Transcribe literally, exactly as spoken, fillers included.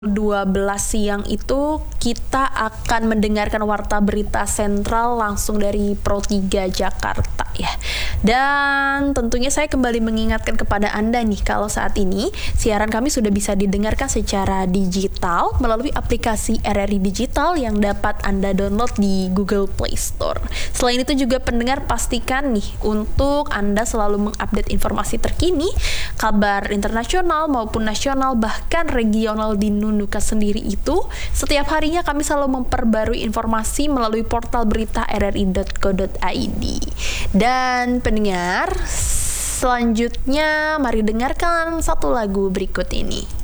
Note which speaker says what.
Speaker 1: dua belas siang itu kita akan mendengarkan warta berita sentral langsung dari Pro tiga Jakarta ya. Dan tentunya saya kembali mengingatkan kepada Anda nih, kalau saat ini siaran kami sudah bisa didengarkan secara digital melalui aplikasi R R I Digital yang dapat Anda download di Google Play Store. Selain itu juga pendengar pastikan nih untuk Anda selalu mengupdate informasi terkini, kabar internasional maupun nasional bahkan regional di Nunukan sendiri itu. Setiap harinya kami selalu memperbarui informasi melalui portal berita r r i dot co dot i d. Dan pendengar, selanjutnya mari dengarkan satu lagu berikut ini.